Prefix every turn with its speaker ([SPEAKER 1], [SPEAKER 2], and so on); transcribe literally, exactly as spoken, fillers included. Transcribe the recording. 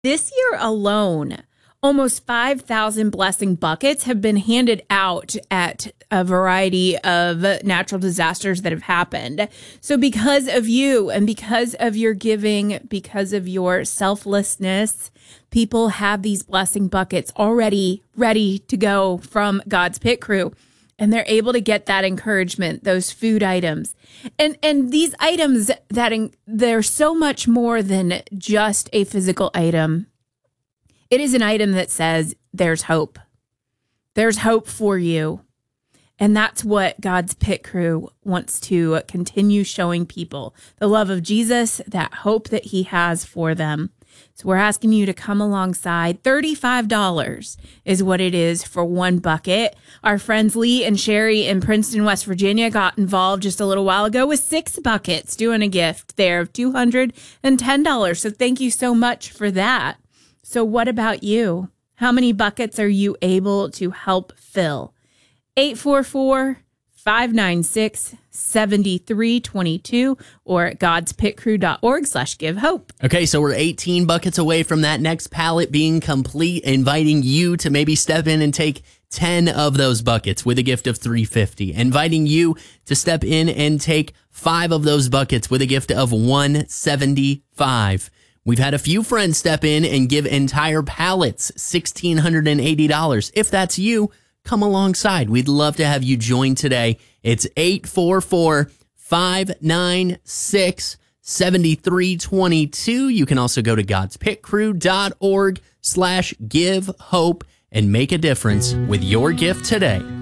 [SPEAKER 1] This year alone, almost five thousand blessing buckets have been handed out at a variety of natural disasters that have happened. So because of you and because of your giving, because of your selflessness, people have these blessing buckets already ready to go from God's Pit Crew. And they're able to get that encouragement, those food items. And and these items, that in, they're so much more than just a physical item. It is an item that says there's hope. There's hope for you. And that's what God's Pit Crew wants to continue showing people. The love of Jesus, that hope that he has for them. So we're asking you to come alongside. thirty-five dollars is what it is for one bucket. Our friends Lee and Sherry in Princeton, West Virginia got involved just a little while ago with six buckets, doing a gift there of two hundred ten dollars. So thank you so much for that. So what about you? How many buckets are you able to help fill? eight four four, five nine six, seven three two two or at godspitcrew.org slash give hope.
[SPEAKER 2] Okay, so we're eighteen buckets away from that next pallet being complete, inviting you to maybe step in and take ten of those buckets with a gift of three hundred fifty dollars. Inviting you to step in and take five of those buckets with a gift of one hundred seventy-five dollars. We've had a few friends step in and give entire pallets one thousand six hundred eighty dollars. If that's you, come alongside. We'd love to have you join today. It's eight four four, five nine six, seven three two two. You can also go to godspitcrew.org slash give hope and make a difference with your gift today.